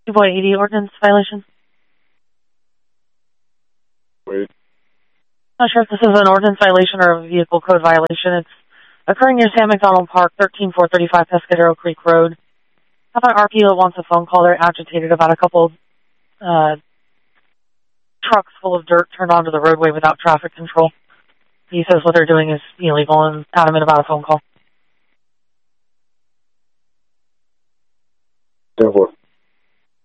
2.80 ordinance violation. Wait. Not sure if this is an ordinance violation or a vehicle code violation. It's occurring near Sam McDonald Park, 13435 Pescadero Creek Road. How about RPO wants a phone call? They're agitated about a couple trucks full of dirt turned onto the roadway without traffic control. He says what they're doing is illegal and adamant about a phone call. 10-4.